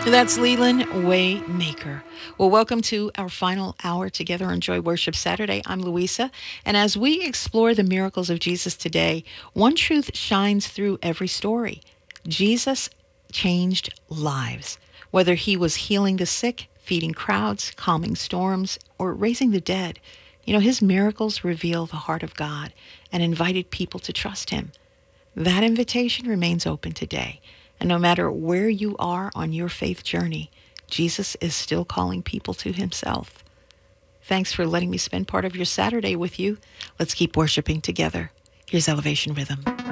That's Leland Waymaker. Well, welcome to our final hour together on Joy Worship Saturday. I'm Louisa, and as we explore the miracles of Jesus today, one truth shines through every story. Jesus changed lives. Whether he was healing the sick, feeding crowds, calming storms, or raising the dead, his miracles reveal the heart of God and invited people to trust him. That invitation remains open today. And no matter where you are on your faith journey, Jesus is still calling people to himself. Thanks for letting me spend part of your Saturday with you. Let's keep worshiping together. Here's Elevation Rhythm.